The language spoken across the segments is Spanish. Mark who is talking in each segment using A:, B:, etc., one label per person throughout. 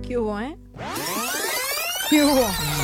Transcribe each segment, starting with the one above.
A: ¿Qué hubo, ¿Qué hubo?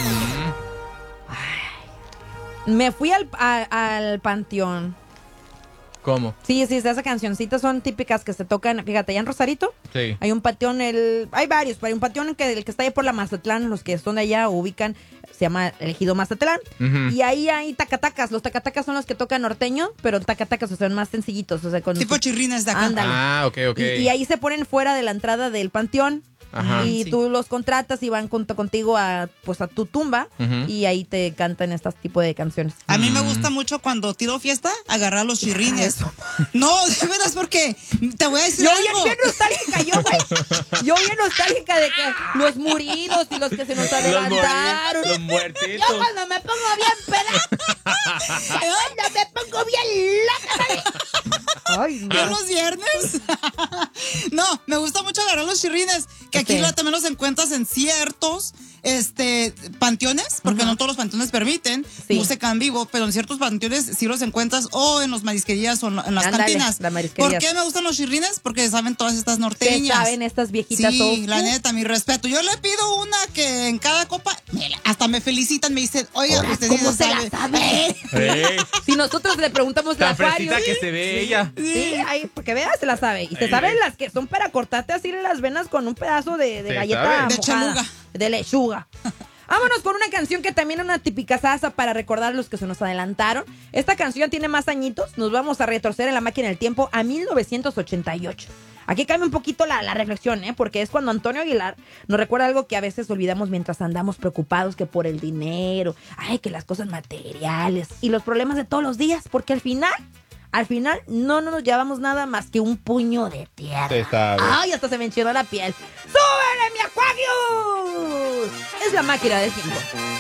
A: Me fui al panteón.
B: ¿Cómo?
A: Sí, esas cancioncitas son típicas que se tocan. Fíjate, allá en Rosarito
B: Sí.
A: hay un panteón, hay varios, pero hay un panteón el que está ahí por la Mazatlán, los que son de allá ubican, se llama el Ejido Mazatlán.
B: Ujú.
A: Y ahí hay tacatacas. Los tacatacas son los que tocan norteño, pero tacatacas, o sea, son más sencillitos. O sea, con
C: Tipo chirrines de acá.
A: Ándale.
B: Ah, ok.
A: Y ahí se ponen fuera de la entrada del panteón.
B: Ajá.
A: Y
C: Sí.
A: tú los contratas y van contigo a tu tumba.
B: Ujú.
A: Y ahí te cantan este tipo de canciones.
C: A mí me gusta mucho cuando tiro fiesta agarrar los chirrines. No, de veras, porque te voy a decir
A: Yo
C: algo.
A: bien nostálgica, yo bien nostálgica de que los muridos y los que se nos adelantaron.
B: Los muertitos.
A: Yo cuando me pongo bien peda, cuando me pongo bien loca. Ay,
C: ¿Yo los viernes? No, me gusta mucho agarrar los chirrines, que aquí
A: Sí.
C: también los encuentras en ciertos panteones, porque no todos los panteones permiten
A: Sí.
C: música en vivo, pero en ciertos panteones sí los encuentras o en las marisquerías o en las
A: Ándale,
C: cantinas.
A: las marisquerías.
C: ¿Por qué me gustan los chirrines? Porque saben todas estas
A: Que
C: norteñas.
A: saben estas viejitas.
C: Sí,
A: old
C: la
A: school.
C: neta, mi respeto. Yo le pido una que en cada copa, hasta me felicitan, me dicen, oiga,
A: Ahora,
C: usted
A: ¿cómo
C: sí
A: se la sabe?
B: Ey,
A: Si nosotros le preguntamos la
B: tan
A: acuario.
B: fresita que se ve ella.
A: Sí, ahí, porque veas, se la sabe. Y se saben las que son para cortarte así las venas con un pedazo de
B: Se
A: galleta
B: sabe.
C: De
A: mojada.
C: cheluga.
A: De lechuga. Vámonos con una canción que también es una típica salsa para recordar a los que se nos adelantaron. Esta canción tiene más añitos. Nos vamos a retroceder en la máquina del tiempo a 1988. Aquí cambia un poquito la reflexión, porque es cuando Antonio Aguilar nos recuerda algo que a veces olvidamos mientras andamos preocupados, que por el dinero, que las cosas materiales y los problemas de todos los días, porque al final no nos llevamos nada más que un puño de tierra.
B: Se sabe.
A: ¡Ay, hasta se me enchinó la piel! ¡Súbele, mi Aquarius! Es la máquina del tiempo.